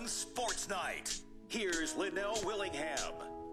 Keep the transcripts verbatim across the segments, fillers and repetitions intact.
Sports Night. Here's Linnell Willingham.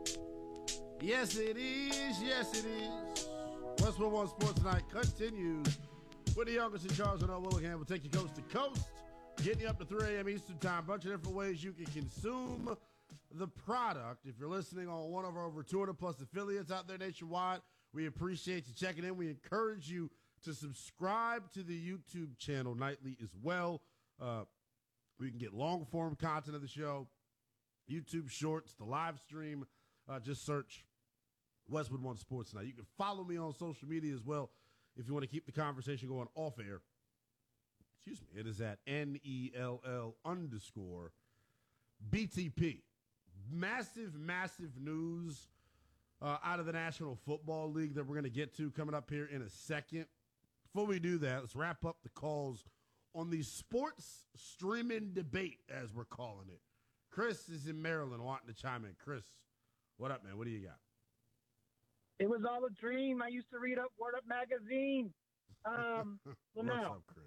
Yes, it is. Yes, it is. West One Sports Night continues with the youngest in Charles Linnell Willingham. We'll take you coast to coast, getting you up to three a.m. Eastern Time. Bunch of different ways you can consume the product. If you're listening on one of our over two hundred plus affiliates out there nationwide, we appreciate you checking in. We encourage you to subscribe to the YouTube channel nightly as well. Uh, we can get long-form content of the show, YouTube Shorts, the live stream. Uh, just search Westwood One Sports Night. You can follow me on social media as well if you want to keep the conversation going off air. Excuse me. It is at N E L L underscore B T P. Massive, massive news uh, out of the National Football League that we're going to get to coming up here in a second. Before we do that, let's wrap up the calls on the sports streaming debate, as we're calling it. Chris is in Maryland wanting to chime in. Chris, what up, man? What do you got? It was all a dream. I used to read up Word Up magazine. Um, well, What's now, up, Chris?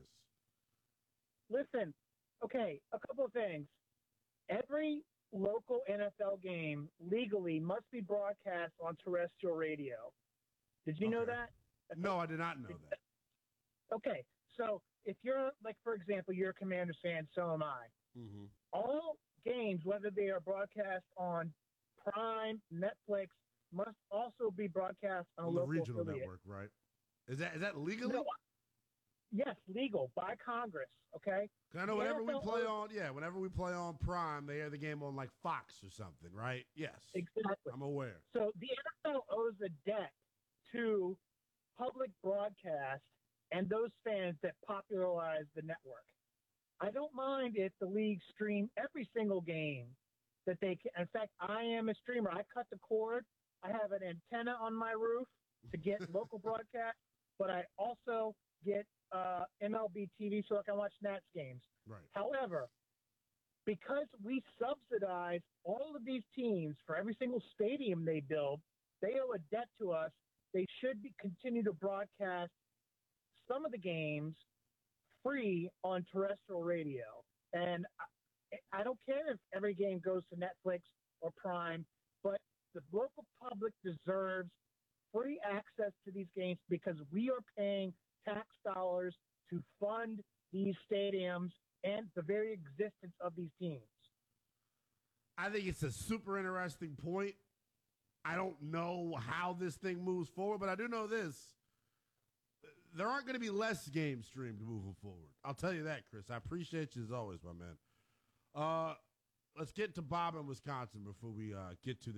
listen, okay, a couple of things. Every local N F L game legally must be broadcast on terrestrial radio. Did you know Okay. that? No, I did not know that. Okay, so if you're, like, for example, you're a Commanders fan, so am I. Mm-hmm. All games, whether they are broadcast on Prime, Netflix, must also be broadcast on a On the local regional affiliate. network, right? Is that is that legally? No, yes, legal by Congress. Okay. 'Cause I know the whenever we N F L play owes- on, yeah, whenever we play on Prime, they air the game on like Fox or something, right? Yes, Exactly. I'm aware. So the N F L owes a debt to public broadcast and those fans that popularize the network. I don't mind if the league stream every single game that they can. In fact, I am a streamer. I cut the cord. I have an antenna on my roof to get local broadcast, but I also get uh, M L B T V so I can watch Nats games. Right. However, because we subsidize all of these teams for every single stadium they build, they owe a debt to us. They should be, continue to broadcast some of the games free on terrestrial radio. And I, I don't care if every game goes to Netflix or Prime, but the local public deserves free access to these games because we are paying tax dollars to fund these stadiums and the very existence of these teams. I think it's a super interesting point. I don't know how this thing moves forward, but I do know this. There aren't going to be less games streamed moving forward. I'll tell you that, Chris. I appreciate you as always, my man. Uh, let's get to Bob in Wisconsin before we uh, get to the